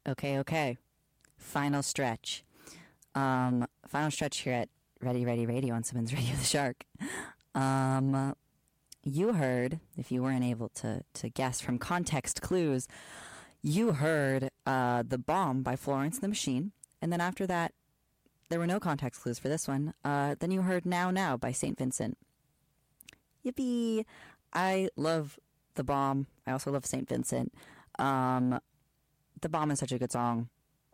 Okay. Final stretch. Final stretch here at Ready Ready Radio on Simmons Radio the Shark. You heard, if you weren't able to guess from context clues, you heard The Bomb by Florence and the Machine. And then after that, there were no context clues for this one. Then you heard Now Now by St. Vincent. Yippee! I love The Bomb. I also love St. Vincent. The Bomb is such a good song.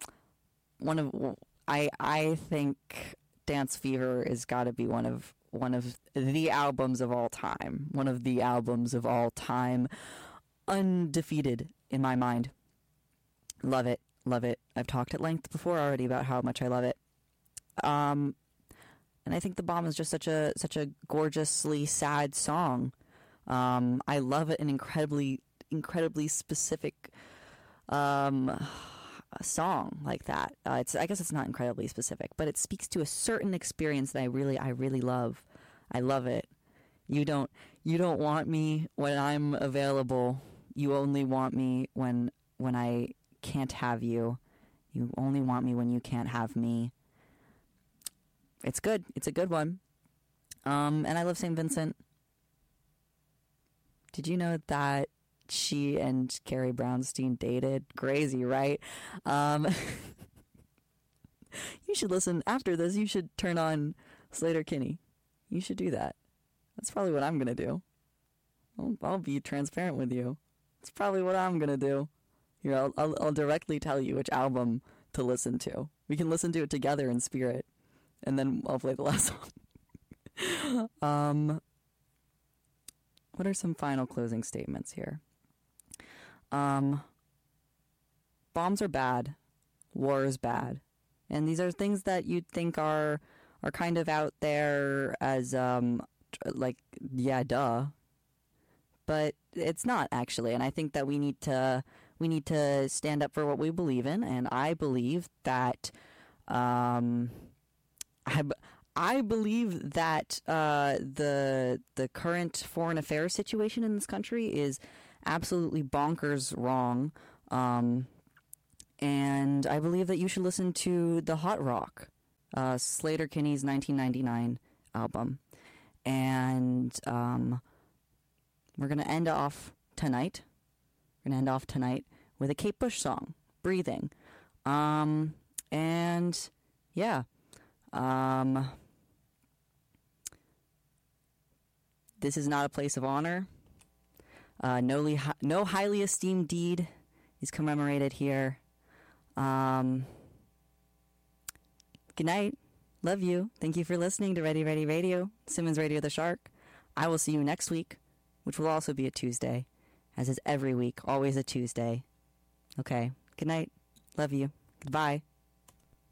I think Dance Fever has got to be one of the albums of all time. One of the albums of all time. Undefeated in my mind. Love it. I've talked at length before already about how much I love it. And I think The Bomb is just such a gorgeously sad song. I love it, an incredibly specific song like that. I guess it's not incredibly specific, but it speaks to a certain experience that I really love. I love it. You don't want me when I'm available. You only want me when I can't have you. You only want me when you can't have me. It's good. It's a good one. And I love St. Vincent. Did you know that she and Carrie Brownstein dated? Crazy, right? You should listen. After this, you should turn on Sleater-Kinney. You should do that. That's probably what I'm going to do. I'll be transparent with you. It's probably what I'm going to do. Here, I'll directly tell you which album to listen to. We can listen to it together in spirit. And then I'll play the last song. What are some final closing statements here? Bombs are bad. War is bad. And these are things that you'd think are kind of out there as, yeah, duh. But it's not, actually. And I think that we need to stand up for what we believe in. And I believe that, I believe that the current foreign affairs situation in this country is absolutely bonkers wrong. And I believe that you should listen to The Hot Rock, Sleater-Kinney's 1999 album. And we're going to end off tonight. With a Kate Bush song, Breathing. And yeah. This is not a place of honor. No highly esteemed deed is commemorated here. Good night. Love you. Thank you for listening to Ready Ready Radio, Simmons Radio the Shark. I will see you next week, which will also be a Tuesday, as is every week, always a Tuesday. Okay. Good night. Love you. Goodbye.